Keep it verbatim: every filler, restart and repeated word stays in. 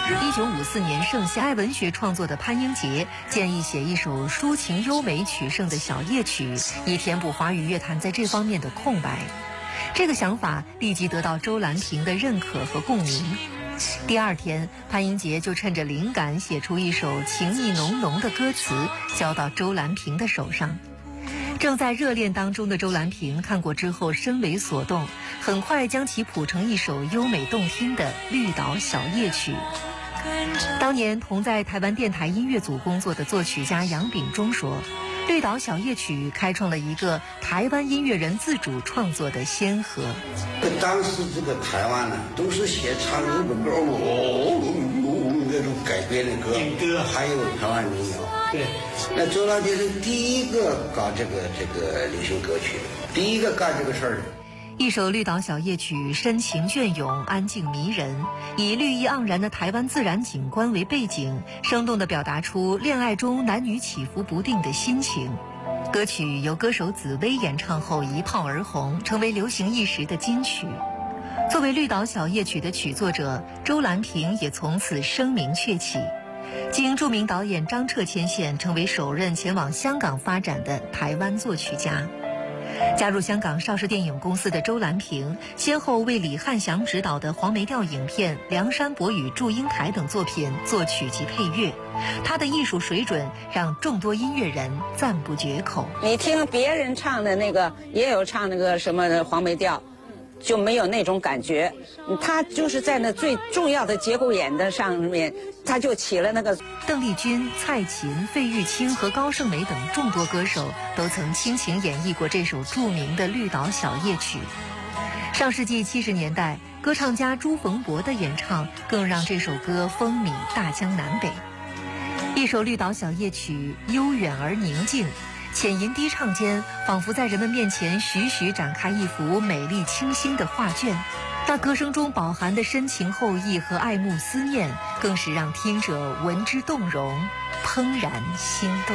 一九五四年盛夏爱文学创作的潘英杰建议写一首抒情优美曲圣的小夜曲，以填补华语乐坛在这方面的空白。这个想法立即得到周兰萍的认可和共鸣。第二天，潘英杰就趁着灵感写出一首情意浓浓的歌词，交到周兰萍的手上。正在热恋当中的周兰萍看过之后深为所动，很快将其谱成一首优美动听的《绿岛小夜曲》。当年同在台湾电台音乐组工作的作曲家杨炳忠说，《绿岛小夜曲》开创了一个台湾音乐人自主创作的先河。 当时这个台湾呢，都是先唱日本歌，哦，那种改编的歌，歌还有台湾民谣。对，那周兰萍是第一个搞这个这个流行歌曲，第一个干这个事儿的。 一首《绿岛小夜曲》深情隽永，安静迷人，以绿意盎然的台湾自然景观为背景，生动地表达出恋爱中男女起伏不定的心情。歌曲由歌手紫薇演唱后一炮而红，成为流行一时的金曲。作为《绿岛小夜曲》的曲作者，周兰萍也从此声名鹊起，经著名导演张彻牵线，成为首任前往香港发展的台湾作曲家。加入香港邵氏电影公司的周兰萍，先后为李翰祥执导的黄梅调影片《梁山伯与祝英台》等作品作曲及配乐。他的艺术水准让众多音乐人赞不绝口。 你听别人唱的那个，也有唱那个什么黄梅调，就没有那种感觉。他就是在那最重要的节骨眼的上面，他就起了那个。 邓丽君、蔡琴、费玉清和高胜美等众多歌手都曾倾情演绎过这首著名的《绿岛小夜曲》。上世纪七十年代，歌唱家朱逢博的演唱更让这首歌风靡大江南北。一首《绿岛小夜曲》悠远而宁静，浅吟低唱间，仿佛在人们面前徐徐展开一幅美丽清新的画卷。那歌声中饱含的深情厚意和爱慕思念，更是让听者闻之动容，怦然心动。